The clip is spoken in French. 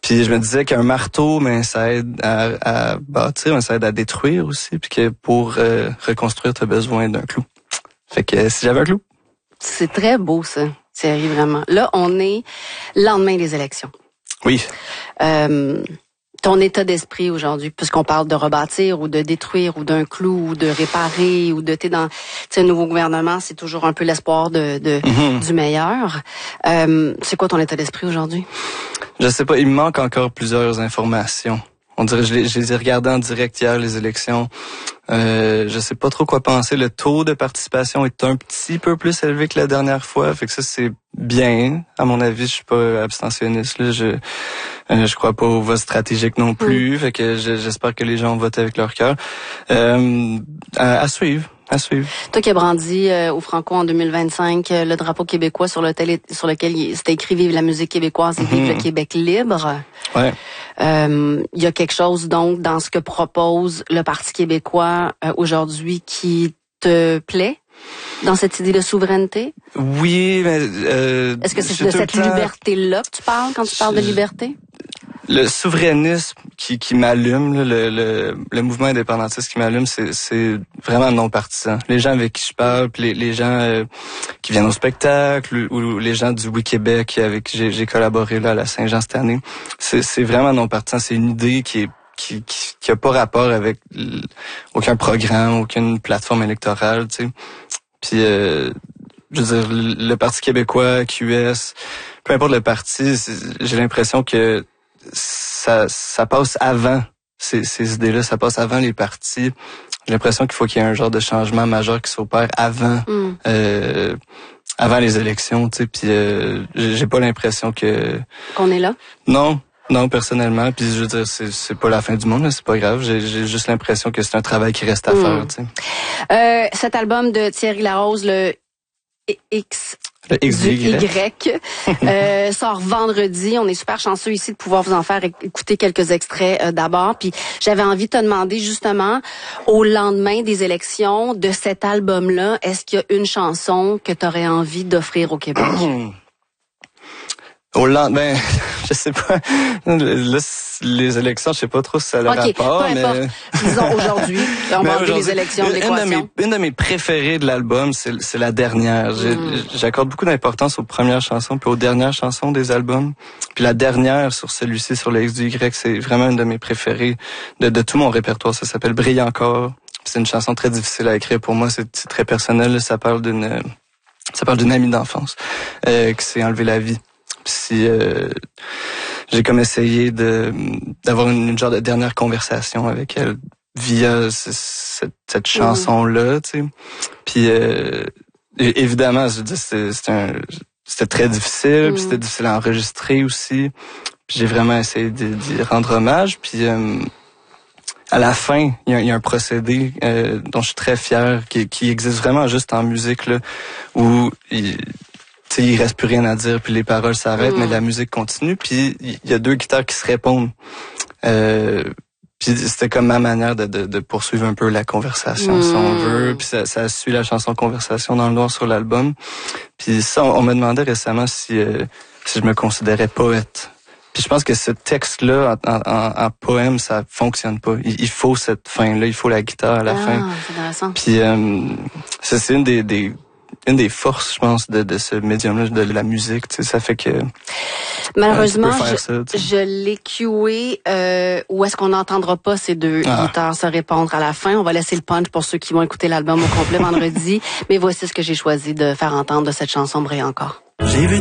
Puis je me disais qu'un marteau, mais ça aide à bâtir, mais ça aide à détruire aussi, puis que pour reconstruire, tu as besoin d'un clou. Fait que si j'avais un clou. C'est très beau, ça, Thierry, vraiment. Là, on est lendemain des élections. Oui. Ton état d'esprit aujourd'hui, puisqu'on parle de rebâtir ou de détruire ou d'un clou ou de réparer ou de un nouveau gouvernement, c'est toujours un peu l'espoir du meilleur. C'est quoi ton état d'esprit aujourd'hui? Je sais pas, il me manque encore plusieurs informations. On dirait, je les ai regardées en direct hier, les élections. Je sais pas trop quoi penser. Le taux de participation est un petit peu plus élevé que la dernière fois. Fait que ça, c'est bien. À mon avis, je suis pas abstentionniste, là. Je crois pas au vote stratégique non plus. Fait que j'espère que les gens votent avec leur cœur. À suivre. Toi qui as brandi au Franco en 2025 le drapeau québécois sur lequel c'était écrit « Vive la musique québécoise et vive le Québec libre ». Ouais. Il y a quelque chose donc dans ce que propose le Parti québécois aujourd'hui qui te plaît? Dans cette idée de souveraineté? Oui, mais... Est-ce que c'est de cette liberté-là que tu parles quand tu parles de liberté? Le souverainisme qui m'allume, le mouvement indépendantiste qui m'allume, c'est vraiment non partisan. Les gens avec qui je parle, puis les gens qui viennent au spectacle, ou les gens du Oui-Québec avec qui j'ai collaboré là à la Saint-Jean cette année, c'est vraiment non partisan. C'est une idée qui a pas rapport avec aucun programme, aucune plateforme électorale, tu sais. Puis je veux dire, le Parti québécois, QS, peu importe le parti, j'ai l'impression que ça passe avant ces idées-là, ça passe avant les partis. J'ai l'impression qu'il faut qu'il y ait un genre de changement majeur qui s'opère avant les élections, tu sais. Puis j'ai pas l'impression qu'on est là. Non, personnellement. Puis je veux dire, c'est pas la fin du monde, là, c'est pas grave. J'ai juste l'impression que c'est un travail qui reste à faire, tu sais. Cet album de Thierry Larose, le XY, sort vendredi. On est super chanceux ici de pouvoir vous en faire écouter quelques extraits d'abord. Puis j'avais envie de te demander justement, au lendemain des élections, de cet album-là, est-ce qu'il y a une chanson que tu aurais envie d'offrir au Québec? Au lendemain, je sais pas. Là, les élections, je sais pas trop si ça a le rapport, peu importe. Disons aujourd'hui, on va enlever les élections de l'équation. Une de mes préférées de l'album, c'est la dernière. J'accorde beaucoup d'importance aux premières chansons puis aux dernières chansons des albums. Puis la dernière sur celui-ci, sur le XY, c'est vraiment une de mes préférées de tout mon répertoire. Ça s'appelle Brille encore. C'est une chanson très difficile à écrire pour moi. C'est très personnel. Ça parle d'une amie d'enfance qui s'est enlevée la vie. Si j'ai comme essayé d'avoir une genre de dernière conversation avec elle via cette chanson-là, tu sais. Puis évidemment, je veux dire, c'était très difficile, puis c'était difficile à enregistrer aussi. Puis j'ai vraiment essayé d'y rendre hommage. Puis à la fin, il y a un procédé dont je suis très fier, qui existe vraiment juste en musique, là, où il reste plus rien à dire, puis les paroles s'arrêtent, mais la musique continue, puis il y a deux guitares qui se répondent. Puis c'était comme ma manière de poursuivre un peu la conversation, si on veut. Puis ça suit la chanson Conversation dans le noir sur l'album. Puis ça, on me demandait récemment si je me considérais poète. Puis je pense que ce texte-là, en poème, ça fonctionne pas. Il faut cette fin-là, il faut la guitare à la fin. C'est intéressant. Puis c'est une des forces, je pense, de ce médium-là, de la musique, tu sais, ça fait que... Malheureusement, je l'ai cué où est-ce qu'on n'entendra pas ces deux guitares se répondre à la fin. On va laisser le punch pour ceux qui vont écouter l'album au complet vendredi. Mais voici ce que j'ai choisi de faire entendre de cette chanson Brille encore.